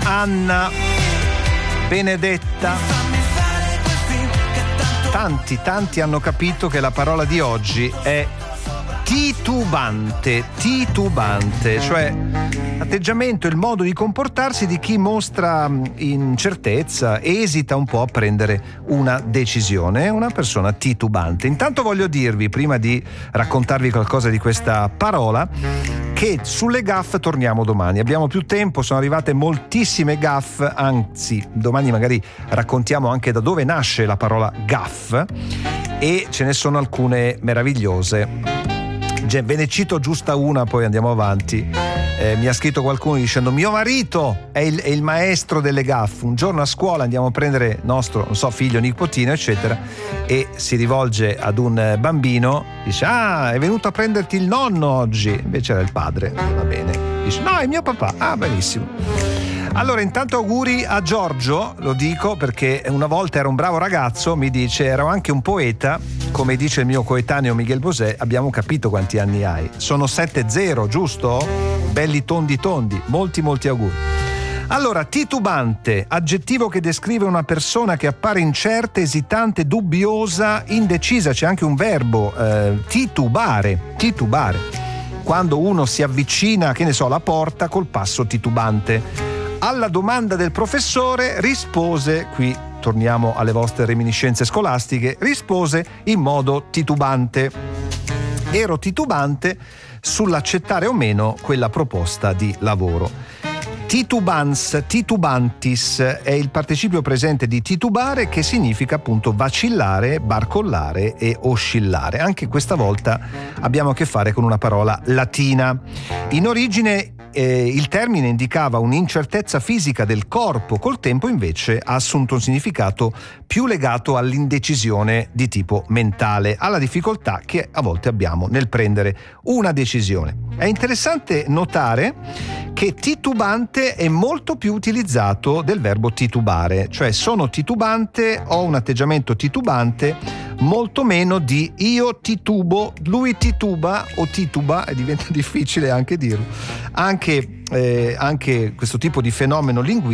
Anna, Benedetta. Tanti hanno capito che la parola di oggi è titubante, cioè l'atteggiamento, il modo di comportarsi di chi mostra incertezza, esita un po' a prendere una decisione, è una persona titubante. Intanto voglio dirvi, prima di raccontarvi qualcosa di questa parola, che sulle gaffe torniamo domani. Abbiamo più tempo, sono arrivate moltissime gaffe, anzi domani raccontiamo anche da dove nasce la parola gaff, e ce ne sono alcune meravigliose. Ve ne cito giusta una, poi andiamo avanti. Mi ha scritto qualcuno dicendo: mio marito è il maestro delle gaffe. Un giorno a scuola andiamo a prendere nostro, non so, figlio, nipotino, eccetera, e si rivolge ad un bambino, dice: ah, è venuto a prenderti il nonno oggi. Invece era il padre. Va bene. Dice: no, è mio papà. Ah, benissimo. Allora, intanto auguri a Giorgio, lo dico perché una volta era un bravo ragazzo, mi dice, era anche un poeta, come dice il mio coetaneo Miguel Bosé. Abbiamo capito quanti anni hai. Sono 7-0, giusto? Belli tondi, molti auguri. Allora, titubante, aggettivo che descrive una persona che appare incerta, esitante, dubbiosa, indecisa. C'è anche un verbo, titubare. Quando uno si avvicina, che ne so, alla porta col passo titubante. Alla domanda del professore rispose, qui torniamo alle vostre reminiscenze scolastiche, rispose in modo titubante. Ero titubante sull'accettare o meno quella proposta di lavoro. Titubans, titubantis è il participio presente di titubare, che significa appunto vacillare, barcollare e oscillare. Anche questa volta abbiamo a che fare con una parola latina. In origine il termine indicava un'incertezza fisica del corpo, col tempo invece ha assunto un significato più legato all'indecisione di tipo mentale, alla difficoltà che a volte abbiamo nel prendere una decisione. È interessante notare che titubante è molto più utilizzato del verbo titubare, cioè sono titubante, ho un atteggiamento titubante, molto meno di io titubo, lui tituba o tituba, e diventa difficile anche dirlo. Anche questo tipo di fenomeno linguistico